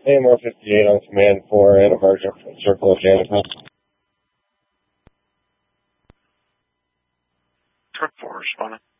AMR 58 on command for an emergent from Circle of Janica. Truck 4 responding.